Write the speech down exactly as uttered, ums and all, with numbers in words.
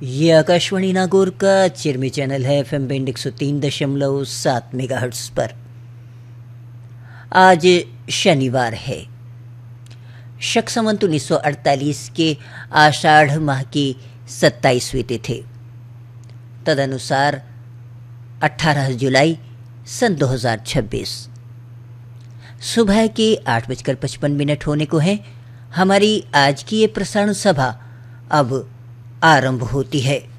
ये आकाशवाणी नागौर का चिरमी चैनल है। एफ एम बैंड एक सौ तीन दशमलव सात मेगाहर्ट्ज पर। आज शनिवार है, शक संवत उन्नीस सौ अड़तालीस के आषाढ़ माह की सत्ताईसवीं तिथि, तदनुसार अठारह जुलाई सन दो हज़ार छब्बीस। सुबह के आठ बजकर पचपन मिनट होने को है। हमारी आज की ये प्रसारण सभा अब आरंभ होती है।